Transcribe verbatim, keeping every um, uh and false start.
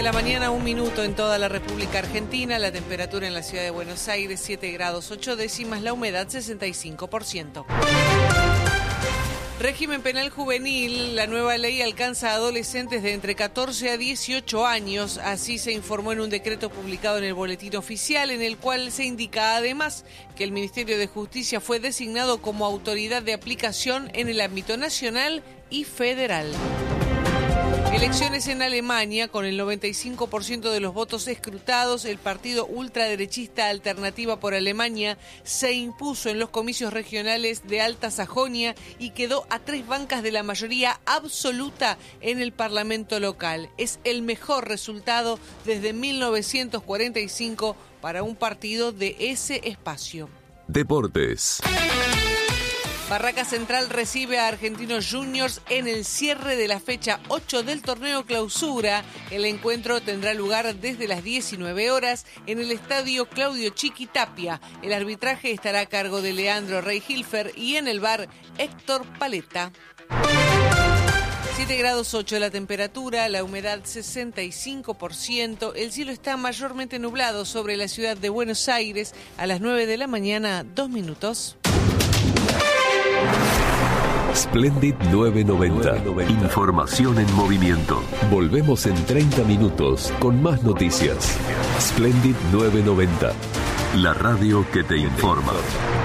de la mañana, un minuto en toda la República Argentina. La temperatura en la ciudad de Buenos Aires, siete grados ocho décimas. La humedad, sesenta y cinco por ciento. Régimen penal juvenil. La nueva ley alcanza a adolescentes de entre catorce a dieciocho años. Así se informó en un decreto publicado en el Boletín Oficial, en el cual se indica además que el Ministerio de Justicia fue designado como autoridad de aplicación en el ámbito nacional y federal. Elecciones en Alemania. Con el noventa y cinco por ciento de los votos escrutados, el partido ultraderechista Alternativa por Alemania se impuso en los comicios regionales de Alta Sajonia y quedó a tres bancas de la mayoría absoluta en el parlamento local. Es el mejor resultado desde mil novecientos cuarenta y cinco para un partido de ese espacio. Deportes. Barraca Central recibe a Argentinos Juniors en el cierre de la fecha ocho del torneo Clausura. El encuentro tendrá lugar desde las diecinueve horas en el estadio Claudio Chiquitapia. El arbitraje estará a cargo de Leandro Rey-Hilfer y en el V A R Héctor Paleta. siete grados ocho la temperatura, la humedad sesenta y cinco por ciento. El cielo está mayormente nublado sobre la ciudad de Buenos Aires. A las nueve de la mañana, dos minutos. Splendid nueve noventa. Información en movimiento. Volvemos en treinta minutos con más noticias. Splendid nueve noventa. La radio que te informa.